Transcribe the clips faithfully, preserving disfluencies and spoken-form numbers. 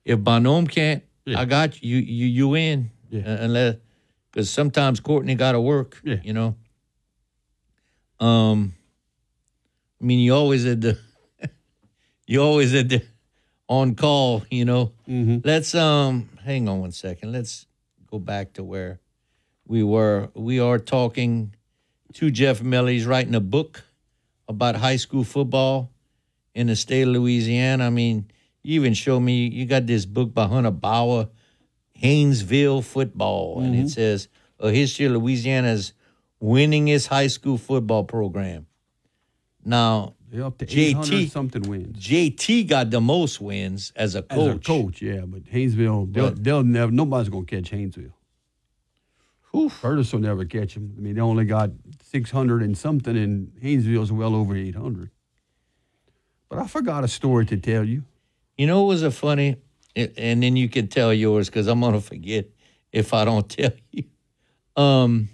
if Bonhomme can't, Yeah. I got you. You you in. Yeah. Uh, unless because sometimes Courtney got to work. Yeah. You know. Um. I mean, you always at the. you always at the on call. You know. Mm-hmm. Let's um. Hang on one second. Let's go back to where we were. We are talking to Jeff Melley. He's writing a book about high school football in the state of Louisiana. I mean, you even show me, you got this book by Hunter Bauer, Haynesville Football, and Mm-hmm. it says, A History of Louisiana's Winningest High School Football Program. Now, They're up to J eight T hundred something wins. J T got the most wins as a coach. As a coach, yeah, but Haynesville, they'll, But- they'll never, nobody's going to catch Haynesville. Curtis will never catch him. I mean, they only got six hundred and something, and Haynesville's well over eight hundred. But I forgot a story to tell you. You know what was a funny, and then you can tell yours because I'm going to forget if I don't tell you. Um,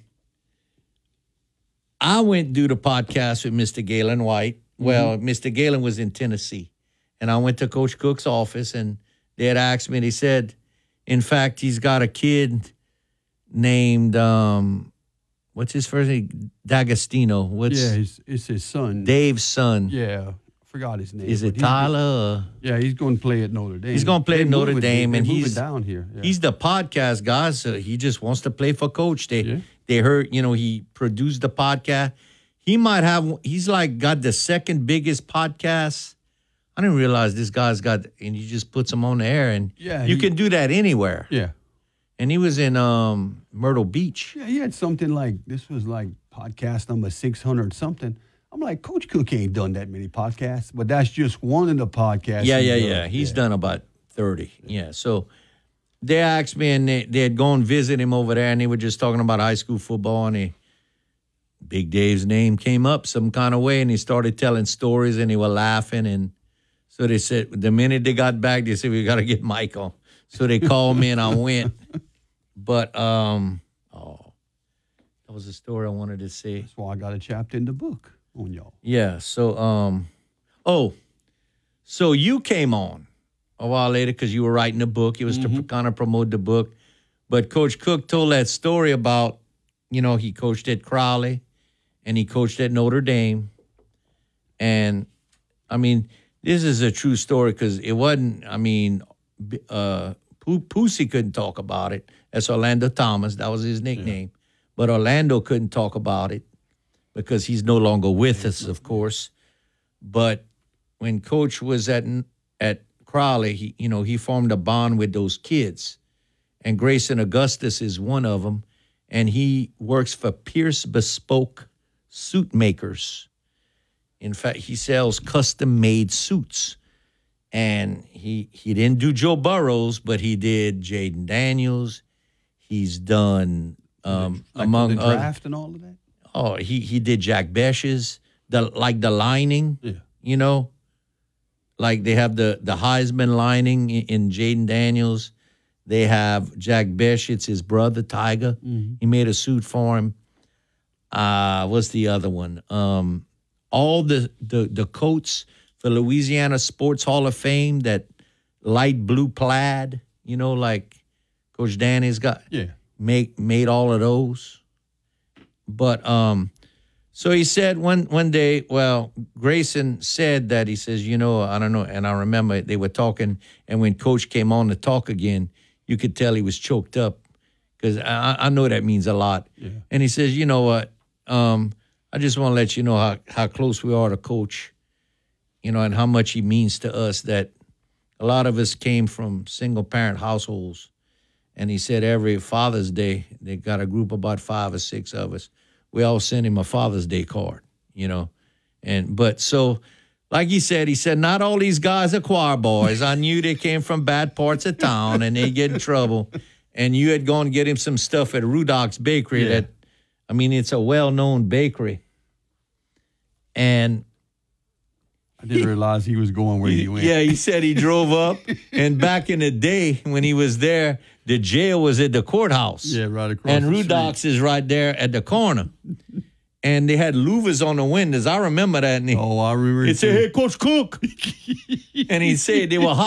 I went do the podcast with Mister Galen White. Well, mm-hmm. Mister Galen was in Tennessee, and I went to Coach Cook's office, and they had asked me, they said, in fact, he's got a kid named, um, what's his first name? D'Agostino. What's Yeah, it's, it's his son. Dave's son. Yeah, I forgot his name. Is it but he's- Tyler? Or? Yeah, he's going to play at Notre Dame. He's going to play They at Notre move it- Dame, they and move he's it down here. Yeah. He's the podcast guy, so he just wants to play for Coach. They Yeah. they heard, you know, he produced the podcast. He might have. He's like got the second biggest podcast. I didn't realize this guy's got, and he just puts them on the air, and Yeah, you he- can do that anywhere. yeah. And he was in um, Myrtle Beach. Yeah, he had something like, this was like podcast number six hundred something. I'm like, Coach Cook ain't done that many podcasts, but that's just one of the podcasts. Yeah, he's yeah, done. yeah. He's done about thirty. Yeah. So they asked me, and they, they had gone visit him over there, and they were just talking about high school football, and he, Big Dave's name came up some kind of way, and he started telling stories, and they were laughing. And so they said, the minute they got back, they said, we got to get Mike on. So they called me, and I went. But, um, oh, that was a story I wanted to say. That's why I got a chapter in the book on y'all. Yeah. So, um, oh, so you came on a while later because you were writing a book. It was Mm-hmm. to kind of promote the book. But Coach Cook told that story about, you know, he coached at Crowley and he coached at Notre Dame. And, I mean, this is a true story because it wasn't, I mean, uh, Pussy couldn't talk about it. That's Orlando Thomas. That was his nickname. Yeah. But Orlando couldn't talk about it because he's no longer with us, of course. But when Coach was at at Crowley, he, you know, he formed a bond with those kids. And Grayson Augustus is one of them. And he works for Pierce Bespoke Suit Makers. In fact, he sells custom-made suits. And he he didn't do Joe Burrows, but he did Jaden Daniels. He's done um, like among the other. draft and all of that. Oh, he he did Jack Besh's, the like the lining. Yeah. You know, like they have the the Heisman lining in, in Jaden Daniels. They have Jack Besh. It's his brother Tiger. Mm-hmm. He made a suit for him. Uh, what's the other one? Um, all the the the coats for Louisiana Sports Hall of Fame, that light blue plaid, you know, like Coach Danny's got, Yeah. make, made all of those. But um, so he said one one day, well, Grayson said that, he says, you know, I don't know, and I remember they were talking, and when Coach came on to talk again, you could tell he was choked up because I, I know that means a lot. Yeah. And he says, you know what, um, I just want to let you know how, how close we are to Coach. You know, and how much he means to us, that a lot of us came from single-parent households. And he said every Father's Day, they got a group of about five or six of us. We all sent him a Father's Day card, you know. And but so, like he said, he said, not all these guys are choir boys. I knew they came from bad parts of town and they get in trouble. And you had gone to get him some stuff at Rudolph's Bakery. Yeah. That, I mean, it's a well-known bakery. And I didn't realize he was going where he went. yeah, he said he drove up. And back in the day when he was there, the jail was at the courthouse. Yeah, right across And the Rudolph's is right there at the corner. And they had louvers on the windows. I remember that. And he, Oh, I remember. he it said, too. hey, Coach Cook. And he said they were hot.